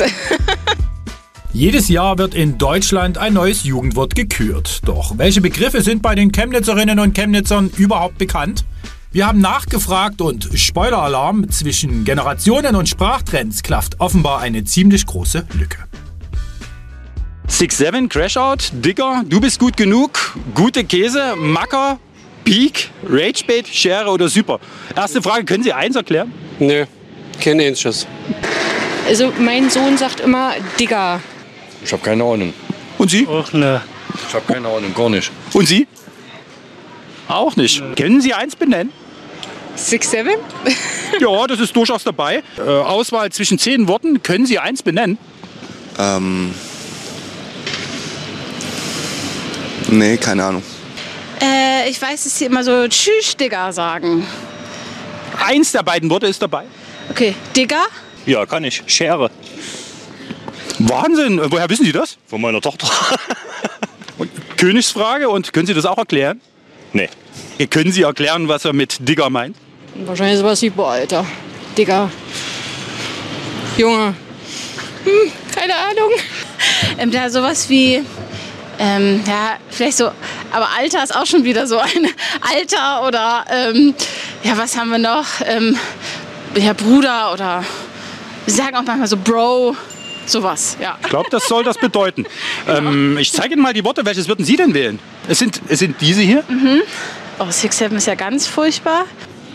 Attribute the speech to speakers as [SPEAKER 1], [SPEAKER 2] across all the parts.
[SPEAKER 1] Jedes Jahr wird in Deutschland ein neues Jugendwort gekürt. Doch welche Begriffe sind bei den Chemnitzerinnen und Chemnitzern überhaupt bekannt? Wir haben nachgefragt und Spoiler-Alarm, zwischen Generationen und Sprachtrends klafft offenbar eine ziemlich große Lücke.
[SPEAKER 2] 6-7, Crashout, Digger, du bist gut genug, gute Käse, Macker, Peak, Ragebait, Schere oder Super. Erste Frage, können Sie eins erklären?
[SPEAKER 3] Nö, keine Ähnliches.
[SPEAKER 4] Also mein Sohn sagt immer Digger.
[SPEAKER 5] Ich habe keine Ahnung.
[SPEAKER 2] Und Sie?
[SPEAKER 6] Auch ne.
[SPEAKER 5] Ich habe keine Ahnung, gar nicht.
[SPEAKER 2] Und Sie? Auch nicht. Können Sie eins benennen?
[SPEAKER 4] 6-7?
[SPEAKER 2] Ja, das ist durchaus dabei. Auswahl zwischen 10 Worten. Können Sie eins benennen?
[SPEAKER 7] Nee, keine Ahnung.
[SPEAKER 8] Ich weiß, dass sie immer so Tschüss, Digga sagen.
[SPEAKER 2] Eins der beiden Worte ist dabei.
[SPEAKER 8] Okay, Digga?
[SPEAKER 9] Ja, kann ich. Schere.
[SPEAKER 2] Wahnsinn. Woher wissen Sie das?
[SPEAKER 9] Von meiner Tochter.
[SPEAKER 2] Und Königsfrage. Und können Sie das auch erklären?
[SPEAKER 9] Nee.
[SPEAKER 2] Können Sie erklären, was er mit Digger meint?
[SPEAKER 4] Wahrscheinlich sowas wie, boah, Alter. Digger. Junge. Keine Ahnung.
[SPEAKER 8] Da sowas wie, ja, vielleicht so, aber Alter ist auch schon wieder so ein Alter oder, ja, was haben wir noch? Ja, Bruder oder, wir sagen auch manchmal so Bro, sowas, ja.
[SPEAKER 2] Ich glaube, das soll das bedeuten. Ich zeige Ihnen mal die Worte. Welches würden Sie denn wählen? Es sind diese hier.
[SPEAKER 8] Oh, 6-7 ist ja ganz furchtbar.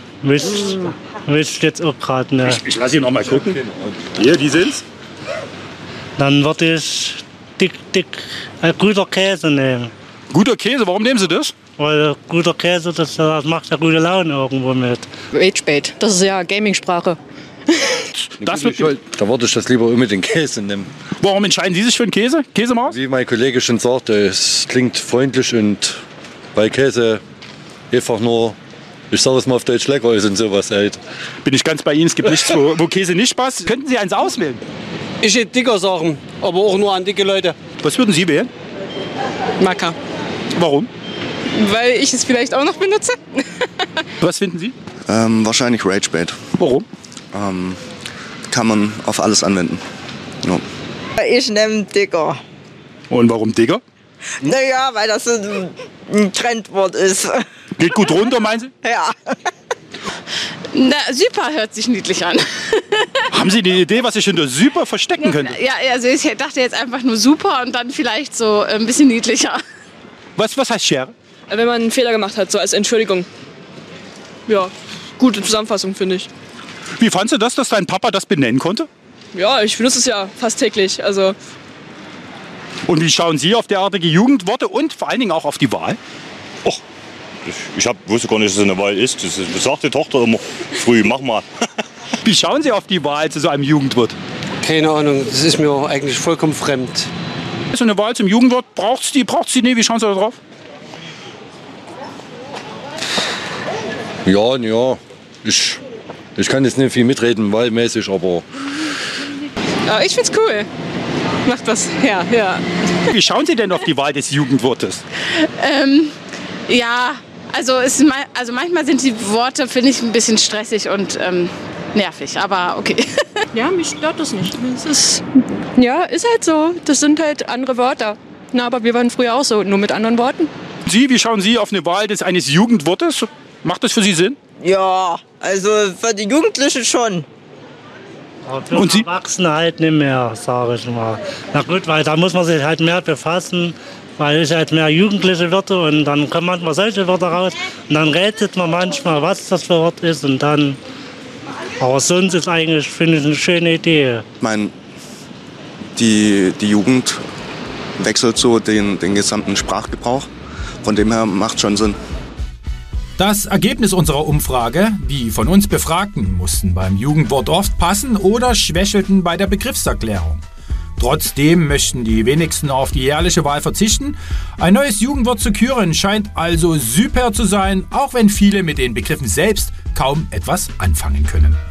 [SPEAKER 6] Wisst jetzt auch gerade ne.
[SPEAKER 2] Ich lasse Sie noch mal gucken. Hier, die sind's.
[SPEAKER 6] Dann würde ich guter Käse nehmen.
[SPEAKER 2] Guter Käse, warum nehmen Sie das?
[SPEAKER 6] Weil guter Käse, das macht ja gute Laune irgendwo mit.
[SPEAKER 4] Ragebait, das ist ja Gaming-Sprache.
[SPEAKER 2] Das wird,
[SPEAKER 5] Da würde ich das lieber mit den Käse nehmen.
[SPEAKER 2] warum entscheiden Sie sich für einen Käse? Käsemaus?
[SPEAKER 5] Wie mein Kollege schon sagte, es klingt freundlich und bei Käse einfach nur, ich sage es mal auf Deutsch, lecker ist und sowas halt.
[SPEAKER 2] Bin ich ganz bei Ihnen. Es gibt nichts, wo Käse nicht passt. Könnten Sie eins auswählen?
[SPEAKER 3] Ich hätte Digger sagen, aber auch nur an dicke Leute.
[SPEAKER 2] Was würden Sie wählen?
[SPEAKER 4] Macker.
[SPEAKER 2] Warum?
[SPEAKER 4] Weil ich es vielleicht auch noch benutze.
[SPEAKER 2] Was finden Sie?
[SPEAKER 7] Wahrscheinlich Ragebait.
[SPEAKER 2] Warum?
[SPEAKER 7] Kann man auf alles anwenden. Ja.
[SPEAKER 10] Ich nehme Digger.
[SPEAKER 2] Und warum Digger?
[SPEAKER 10] Naja, weil das ein Trendwort ist.
[SPEAKER 2] Geht gut runter, meinen Sie?
[SPEAKER 10] Ja.
[SPEAKER 8] Na, Super hört sich niedlich an.
[SPEAKER 2] Haben Sie eine Idee, was sich unter Super verstecken könnte?
[SPEAKER 8] Ja, also ich dachte jetzt einfach nur Super und dann vielleicht so ein bisschen niedlicher.
[SPEAKER 2] Was heißt Schere?
[SPEAKER 4] Wenn man einen Fehler gemacht hat, so als Entschuldigung. Ja, gute Zusammenfassung, finde ich.
[SPEAKER 2] Wie fandst du das, dass dein Papa das benennen konnte?
[SPEAKER 4] Ja, ich benutze es ja fast täglich. Also
[SPEAKER 2] Und wie schauen Sie auf derartige Jugendworte und vor allen Dingen auch auf die Wahl?
[SPEAKER 9] Och, ich wusste gar nicht, dass es eine Wahl ist. Das sagt die Tochter immer früh, mach mal.
[SPEAKER 2] Wie schauen Sie auf die Wahl zu so einem Jugendwort?
[SPEAKER 3] Keine Ahnung, das ist mir eigentlich vollkommen fremd.
[SPEAKER 2] So eine Wahl zum Jugendwort, braucht's die? Nee, wie schauen Sie da drauf?
[SPEAKER 5] Ja, ich kann jetzt nicht viel mitreden, wahlmäßig, aber
[SPEAKER 4] ich find's cool. Macht was her, ja.
[SPEAKER 2] Wie schauen Sie denn auf die Wahl des Jugendwortes?
[SPEAKER 8] Ja, also, also manchmal sind die Worte, finde ich, ein bisschen stressig und nervig, aber okay.
[SPEAKER 4] Ja, mich stört das nicht. Ist halt so. Das sind halt andere Wörter. Na, aber wir waren früher auch so, nur mit anderen Worten.
[SPEAKER 2] Sie, wie schauen Sie auf eine Wahl eines Jugendwortes? Macht das für Sie Sinn?
[SPEAKER 10] Ja, also für die Jugendlichen schon.
[SPEAKER 6] Aber für
[SPEAKER 2] Und Sie?
[SPEAKER 6] Erwachsene halt nicht mehr, sage ich mal. Na gut, weil da muss man sich halt mehr befassen, weil es halt mehr jugendliche Wörter und dann kommen manchmal solche Wörter raus und dann rätselt man manchmal, was das für ein Wort ist und dann. Aber sonst ist eigentlich, finde ich, eine schöne Idee.
[SPEAKER 7] Ich meine, die Jugend wechselt so den gesamten Sprachgebrauch. Von dem her macht schon Sinn.
[SPEAKER 1] Das Ergebnis unserer Umfrage: Die von uns Befragten mussten beim Jugendwort oft passen oder schwächelten bei der Begriffserklärung. Trotzdem möchten die wenigsten auf die jährliche Wahl verzichten. Ein neues Jugendwort zu küren scheint also super zu sein, auch wenn viele mit den Begriffen selbst kaum etwas anfangen können.